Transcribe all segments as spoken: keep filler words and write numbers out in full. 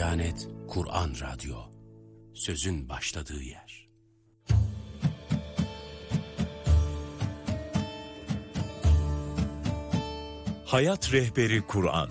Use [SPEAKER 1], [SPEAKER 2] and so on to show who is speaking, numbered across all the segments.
[SPEAKER 1] Diyanet Kur'an Radyo, sözün başladığı yer.
[SPEAKER 2] Hayat Rehberi Kur'an.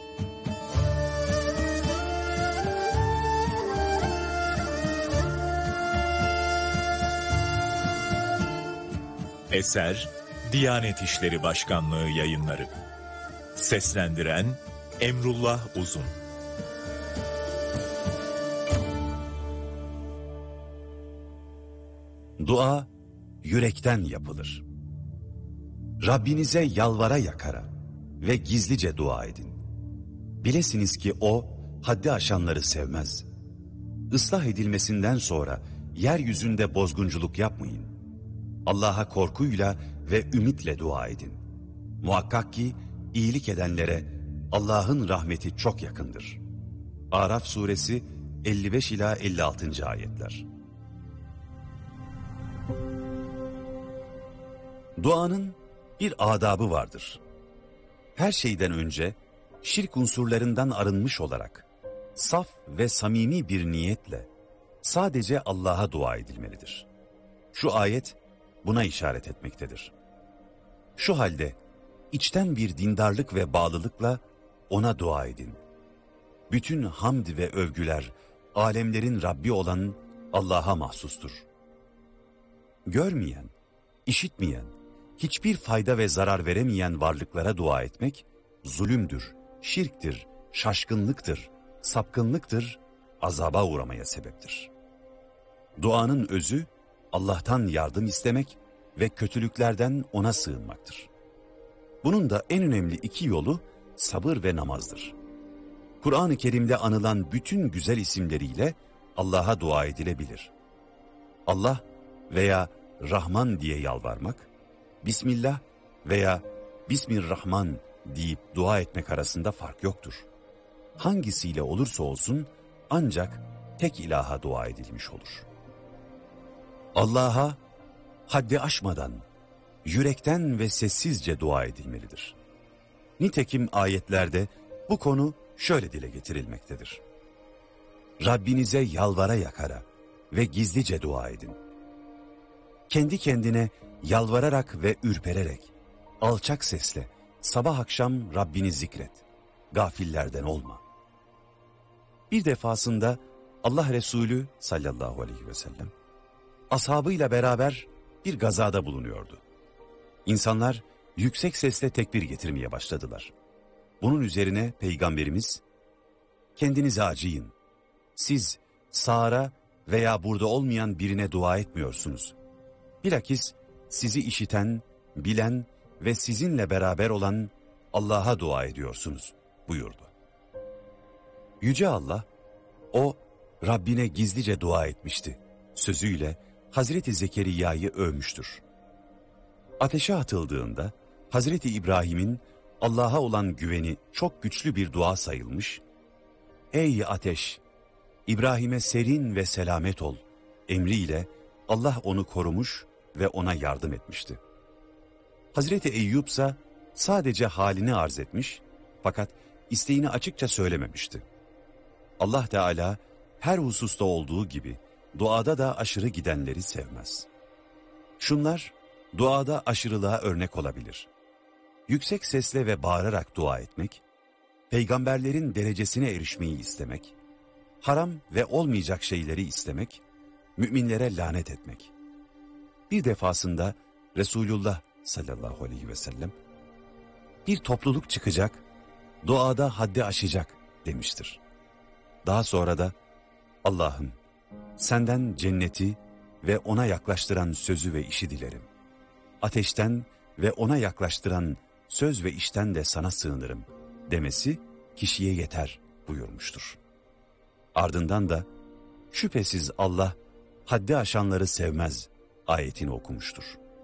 [SPEAKER 2] Eser Diyanet İşleri Başkanlığı Yayınları. Seslendiren Emrullah Uzun.
[SPEAKER 3] Dua yürekten yapılır. Rabbinize yalvara yakara ve gizlice dua edin. Bilesiniz ki O haddi aşanları sevmez. Islah edilmesinden sonra yeryüzünde bozgunculuk yapmayın. Allah'a korkuyla ve ümitle dua edin. Muhakkak ki iyilik edenlere Allah'ın rahmeti çok yakındır. Araf suresi elli beş ila elli altıncı ayetler. Duanın bir adabı vardır. Her şeyden önce şirk unsurlarından arınmış olarak saf ve samimi bir niyetle sadece Allah'a dua edilmelidir. Şu ayet buna işaret etmektedir. Şu halde içten bir dindarlık ve bağlılıkla ona dua edin. Bütün hamd ve övgüler alemlerin Rabbi olan Allah'a mahsustur. Görmeyen, işitmeyen, hiçbir fayda ve zarar veremeyen varlıklara dua etmek zulümdür, şirktir, şaşkınlıktır, sapkınlıktır, azaba uğramaya sebeptir. Duanın özü Allah'tan yardım istemek ve kötülüklerden ona sığınmaktır. Bunun da en önemli iki yolu sabır ve namazdır. Kur'an-ı Kerim'de anılan bütün güzel isimleriyle Allah'a dua edilebilir. Allah veya Rahman diye yalvarmak, Bismillah veya Bismillahirrahman deyip dua etmek arasında fark yoktur. Hangisiyle olursa olsun ancak tek ilaha dua edilmiş olur. Allah'a haddi aşmadan, yürekten ve sessizce dua edilmelidir. Nitekim ayetlerde bu konu şöyle dile getirilmektedir. Rabbinize yalvara yakara ve gizlice dua edin. Kendi kendine yalvararak ve ürpererek, alçak sesle sabah akşam Rabbini zikret, gafillerden olma. Bir defasında Allah Resulü sallallahu aleyhi ve sellem, ashabıyla beraber bir gazada bulunuyordu. İnsanlar yüksek sesle tekbir getirmeye başladılar. Bunun üzerine Peygamberimiz, kendinize acıyın, siz sağara veya burada olmayan birine dua etmiyorsunuz. Bilakis sizi işiten, bilen ve sizinle beraber olan Allah'a dua ediyorsunuz buyurdu. Yüce Allah, o Rabbine gizlice dua etmişti sözüyle Hazreti Zekeriya'yı övmüştür. Ateşe atıldığında Hazreti İbrahim'in Allah'a olan güveni çok güçlü bir dua sayılmış, ''Ey ateş, İbrahim'e serin ve selamet ol'' emriyle Allah onu korumuş ve ona yardım etmişti. Hazreti Eyyub ise sadece halini arz etmiş fakat isteğini açıkça söylememişti. Allah Teala her hususta olduğu gibi duada da aşırı gidenleri sevmez. Şunlar duada aşırılığa örnek olabilir. Yüksek sesle ve bağırarak dua etmek, peygamberlerin derecesine erişmeyi istemek, haram ve olmayacak şeyleri istemek, müminlere lanet etmek. Bir defasında Resulullah sallallahu aleyhi ve sellem, bir topluluk çıkacak, duada haddi aşacak demiştir. Daha sonra da, Allah'ım senden cenneti ve ona yaklaştıran sözü ve işi dilerim. Ateşten ve ona yaklaştıran söz ve işten de sana sığınırım demesi kişiye yeter buyurmuştur. Ardından da şüphesiz Allah haddi aşanları sevmez ayetini okumuştur.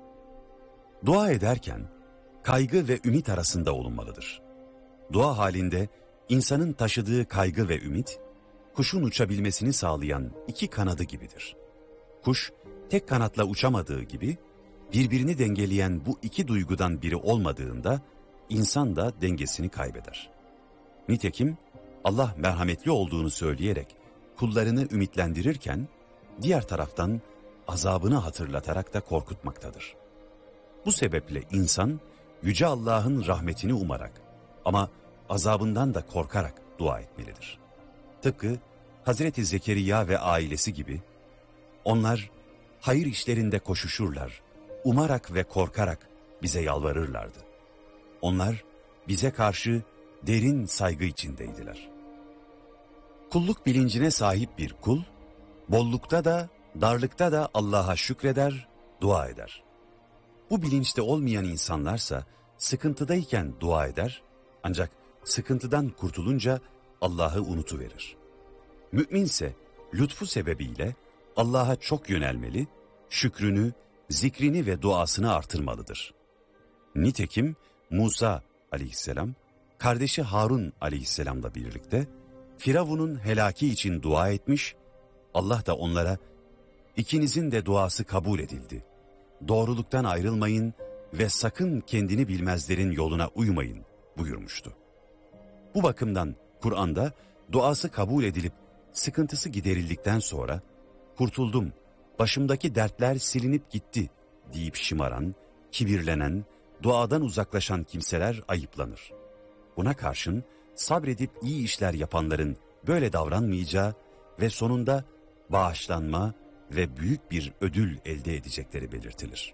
[SPEAKER 3] Dua ederken kaygı ve ümit arasında olunmalıdır. Dua halinde insanın taşıdığı kaygı ve ümit, kuşun uçabilmesini sağlayan iki kanadı gibidir. Kuş tek kanatla uçamadığı gibi, birbirini dengeleyen bu iki duygudan biri olmadığında, insan da dengesini kaybeder. Nitekim Allah merhametli olduğunu söyleyerek kullarını ümitlendirirken, diğer taraftan azabını hatırlatarak da korkutmaktadır. Bu sebeple insan, Yüce Allah'ın rahmetini umarak ama azabından da korkarak dua etmelidir. Tıpkı Hazreti Zekeriya ve ailesi gibi, onlar hayır işlerinde koşuşurlar, umarak ve korkarak bize yalvarırlardı. Onlar bize karşı derin saygı içindeydiler. Kulluk bilincine sahip bir kul, bollukta da darlıkta da Allah'a şükreder, dua eder. Bu bilinçte olmayan insanlarsa sıkıntıdayken dua eder, ancak sıkıntıdan kurtulunca Allah'ı unutuverir. Müminse lütfu sebebiyle Allah'a çok yönelmeli, şükrünü, zikrini ve duasını artırmalıdır. Nitekim Musa aleyhisselam, kardeşi Harun aleyhisselamla birlikte Firavun'un helaki için dua etmiş, Allah da onlara, İkinizin de duası kabul edildi. Doğruluktan ayrılmayın ve sakın kendini bilmezlerin yoluna uymayın buyurmuştu. Bu bakımdan Kur'an'da duası kabul edilip sıkıntısı giderildikten sonra kurtuldum, başımdaki dertler silinip gitti deyip şımaran, kibirlenen, duadan uzaklaşan kimseler ayıplanır. Buna karşın sabredip iyi işler yapanların böyle davranmayacağı ve sonunda bağışlanma ve büyük bir ödül elde edecekleri belirtilir.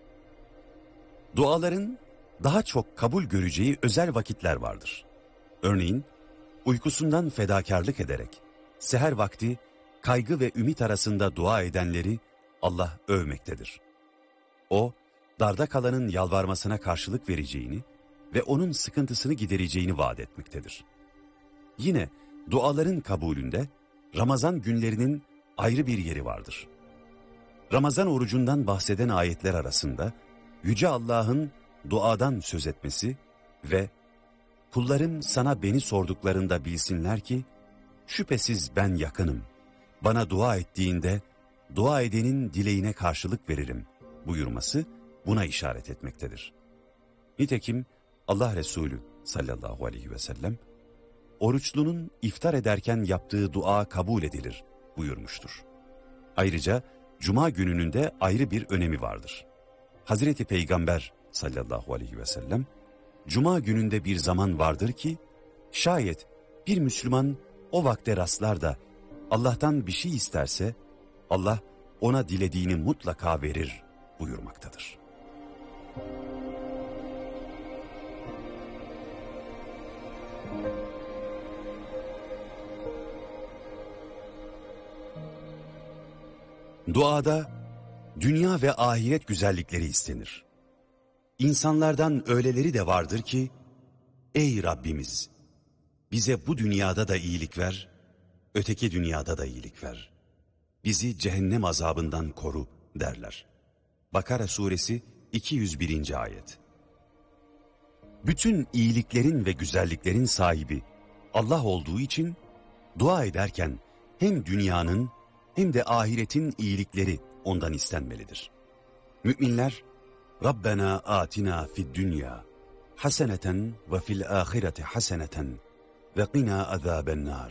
[SPEAKER 3] Duaların daha çok kabul göreceği özel vakitler vardır. Örneğin uykusundan fedakarlık ederek seher vakti kaygı ve ümit arasında dua edenleri Allah övmektedir. O, darda kalanın yalvarmasına karşılık vereceğini ve onun sıkıntısını gidereceğini vaat etmektedir. Yine duaların kabulünde Ramazan günlerinin ayrı bir yeri vardır. Ramazan orucundan bahseden ayetler arasında Yüce Allah'ın duadan söz etmesi ve kullarım sana beni sorduklarında bilsinler ki şüphesiz ben yakınım, bana dua ettiğinde dua edenin dileğine karşılık veririm buyurması buna işaret etmektedir. Nitekim Allah Resulü sallallahu aleyhi ve sellem oruçlunun iftar ederken yaptığı dua kabul edilir buyurmuştur. Ayrıca Cuma gününün de ayrı bir önemi vardır. Hazreti Peygamber sallallahu aleyhi ve sellem, Cuma gününde bir zaman vardır ki, şayet bir Müslüman o vakte rastlar da Allah'tan bir şey isterse, Allah ona dilediğini mutlaka verir buyurmaktadır. Duada dünya ve ahiret güzellikleri istenir. İnsanlardan öyleleri de vardır ki, ey Rabbimiz, bize bu dünyada da iyilik ver, öteki dünyada da iyilik ver. Bizi cehennem azabından koru derler. Bakara suresi iki yüz birinci ayet. Bütün iyiliklerin ve güzelliklerin sahibi Allah olduğu için dua ederken hem dünyanın hem de ahiretin iyilikleri ondan istenmelidir. Müminler, Rabbena atina fid dünya haseneten ve fil ahireti haseneten ve qina azabennar.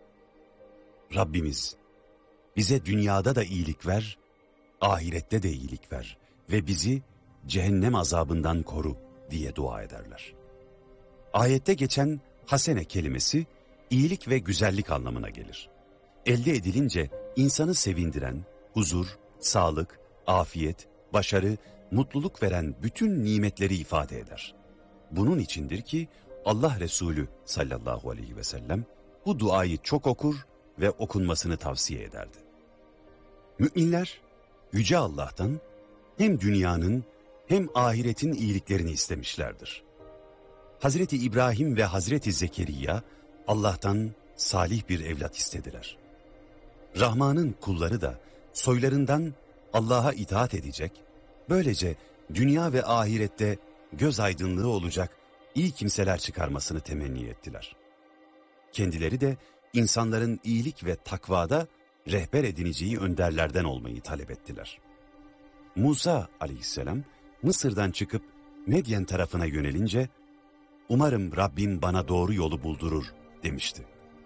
[SPEAKER 3] Rabbimiz, bize dünyada da iyilik ver, ahirette de iyilik ver ve bizi cehennem azabından koru diye dua ederler. Ayette geçen hasene kelimesi iyilik ve güzellik anlamına gelir. Elde edilince insanı sevindiren, huzur, sağlık, afiyet, başarı, mutluluk veren bütün nimetleri ifade eder. Bunun içindir ki Allah Resulü sallallahu aleyhi ve sellem bu duayı çok okur ve okunmasını tavsiye ederdi. Müminler Yüce Allah'tan hem dünyanın hem ahiretin iyiliklerini istemişlerdir. Hazreti İbrahim ve Hazreti Zekeriya Allah'tan salih bir evlat istediler. Rahman'ın kulları da soylarından Allah'a itaat edecek, böylece dünya ve ahirette göz aydınlığı olacak iyi kimseler çıkarmasını temenni ettiler. Kendileri de insanların iyilik ve takvada rehber edineceği önderlerden olmayı talep ettiler. Musa aleyhisselam Mısır'dan çıkıp Medyen tarafına yönelince, umarım Rabbim bana doğru yolu buldurur demişti.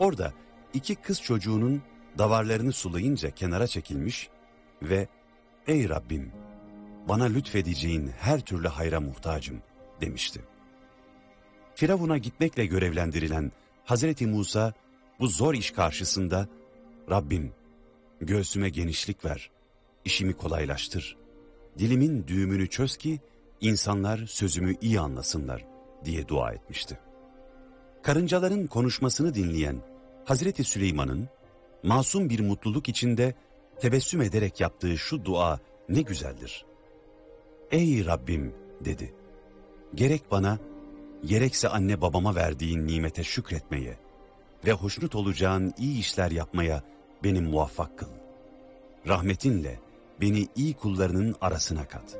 [SPEAKER 3] Orada iki kız çocuğunun davarlarını sulayınca kenara çekilmiş ve "Ey Rabbim, bana lütfedeceğin her türlü hayra muhtacım" demişti. Firavun'a gitmekle görevlendirilen Hazreti Musa bu zor iş karşısında "Rabbim, göğsüme genişlik ver, işimi kolaylaştır, dilimin düğümünü çöz ki insanlar sözümü iyi anlasınlar" diye dua etmişti. Karıncaların konuşmasını dinleyen Hazreti Süleyman'ın masum bir mutluluk içinde tebessüm ederek yaptığı şu dua ne güzeldir. "Ey Rabbim" dedi, "gerek bana, gerekse anne babama verdiğin nimete şükretmeye ve hoşnut olacağın iyi işler yapmaya beni muvaffak kıl. Rahmetinle beni iyi kullarının arasına kat."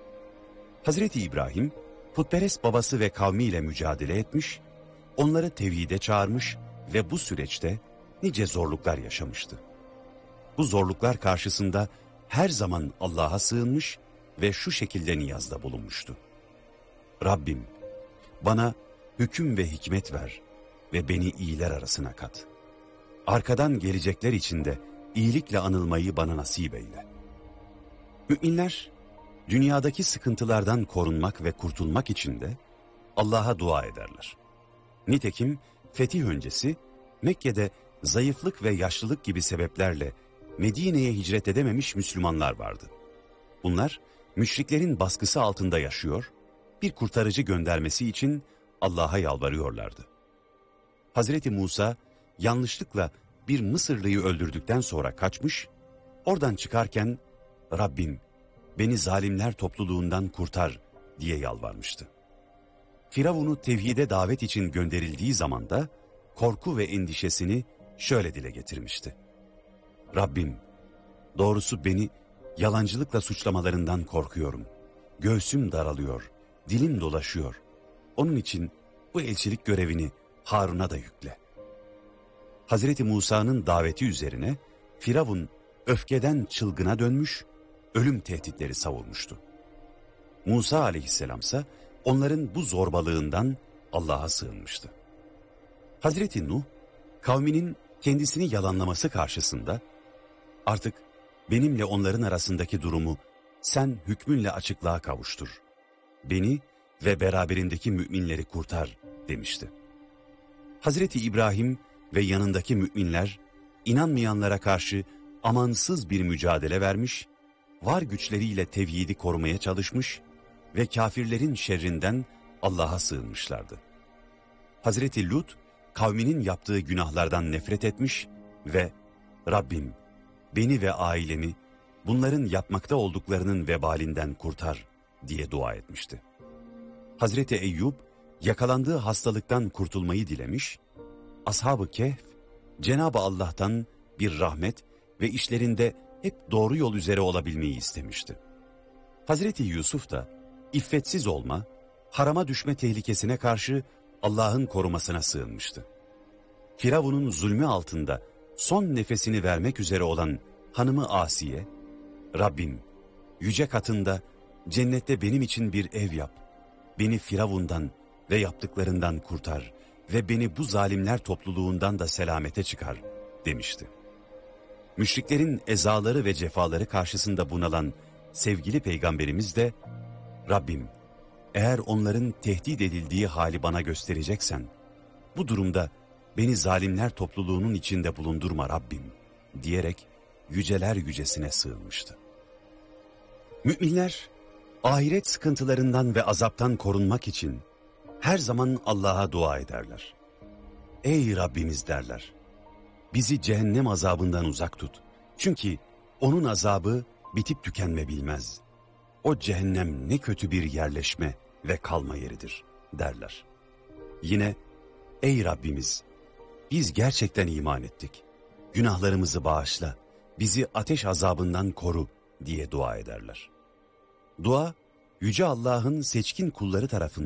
[SPEAKER 3] Hazreti İbrahim, putperest babası ve kavmiyle mücadele etmiş, onları tevhide çağırmış ve bu süreçte nice zorluklar yaşamıştı. Bu zorluklar karşısında her zaman Allah'a sığınmış ve şu şekilde niyazda bulunmuştu. "Rabbim, bana hüküm ve hikmet ver ve beni iyiler arasına kat. Arkadan gelecekler içinde iyilikle anılmayı bana nasip eyle." Müminler, dünyadaki sıkıntılardan korunmak ve kurtulmak için de Allah'a dua ederler. Nitekim fetih öncesi Mekke'de zayıflık ve yaşlılık gibi sebeplerle Medine'ye hicret edememiş Müslümanlar vardı. Bunlar müşriklerin baskısı altında yaşıyor, bir kurtarıcı göndermesi için Allah'a yalvarıyorlardı. Hazreti Musa yanlışlıkla bir Mısırlıyı öldürdükten sonra kaçmış, oradan çıkarken "Rabbim, beni zalimler topluluğundan kurtar" diye yalvarmıştı. Firavun'u tevhide davet için gönderildiği zaman da korku ve endişesini şöyle dile getirmişti. "Rabbim, doğrusu beni yalancılıkla suçlamalarından korkuyorum. Göğsüm daralıyor, dilim dolaşıyor. Onun için bu elçilik görevini Harun'a da yükle." Hazreti Musa'nın daveti üzerine Firavun öfkeden çılgına dönmüş, ölüm tehditleri savurmuştu. Musa aleyhisselamsa onların bu zorbalığından Allah'a sığınmıştı. Hazreti Nuh, kavminin kendisini yalanlaması karşısında "Artık benimle onların arasındaki durumu sen hükmünle açıklığa kavuştur. Beni ve beraberindeki müminleri kurtar" demişti. Hazreti İbrahim ve yanındaki müminler inanmayanlara karşı amansız bir mücadele vermiş, var güçleriyle tevhidi korumaya çalışmış ve kafirlerin şerrinden Allah'a sığınmışlardı. Hazreti Lut, kavminin yaptığı günahlardan nefret etmiş ve "Rabbim, beni ve ailemi bunların yapmakta olduklarının vebalinden kurtar" diye dua etmişti. Hazreti Eyyub, yakalandığı hastalıktan kurtulmayı dilemiş, Ashab-ı Kehf, Cenab-ı Allah'tan bir rahmet ve işlerinde hep doğru yol üzere olabilmeyi istemişti. Hazreti Yusuf da iffetsiz olma, harama düşme tehlikesine karşı Allah'ın korumasına sığınmıştı. Firavun'un zulmü altında son nefesini vermek üzere olan hanımı Asiye, "Rabbim, yüce katında cennette benim için bir ev yap, beni Firavun'dan ve yaptıklarından kurtar ve beni bu zalimler topluluğundan da selamete çıkar" demişti. Müşriklerin ezaları ve cefaları karşısında bunalan sevgili peygamberimiz de "Rabbim, eğer onların tehdit edildiği hali bana göstereceksen, bu durumda beni zalimler topluluğunun içinde bulundurma Rabbim" diyerek yüceler yücesine sığınmıştı. Müminler, ahiret sıkıntılarından ve azaptan korunmak için her zaman Allah'a dua ederler. "Ey Rabbimiz" derler, "bizi cehennem azabından uzak tut. Çünkü onun azabı bitip tükenme bilmez. O cehennem ne kötü bir yerleşme ve kalma yeridir" derler. Yine "Ey Rabbimiz, biz gerçekten iman ettik. Günahlarımızı bağışla, bizi ateş azabından koru" diye dua ederler. Dua, Yüce Allah'ın seçkin kulları tarafından